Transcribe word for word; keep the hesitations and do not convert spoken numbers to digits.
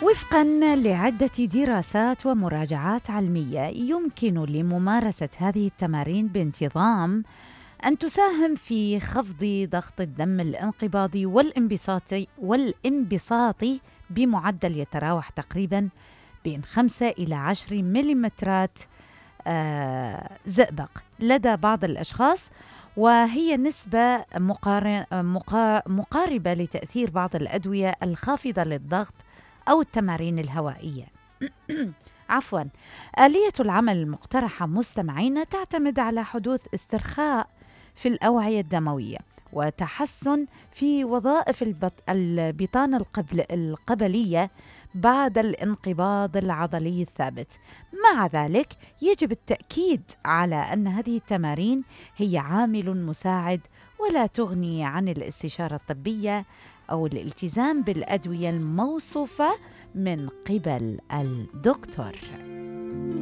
وفقاً لعدة دراسات ومراجعات علمية، يمكن لممارسة هذه التمارين بانتظام أن تساهم في خفض ضغط الدم الانقباضي والانبساطي والانبساطي بمعدل يتراوح تقريباً بين خمسة إلى عشرة مليمترات آه زئبق لدى بعض الأشخاص، وهي نسبة مقار- مقا- مقاربة لتأثير بعض الأدوية الخافضة للضغط أو التمارين الهوائية. عفواً. آلية العمل المقترحة مستمعين تعتمد على حدوث استرخاء في الأوعية الدموية وتحسن في وظائف البط- البطانة القبل القبلية بعد الانقباض العضلي الثابت. مع ذلك يجب التأكيد على أن هذه التمارين هي عامل مساعد ولا تغني عن الاستشارة الطبية أو الالتزام بالأدوية الموصوفة من قبل الدكتور.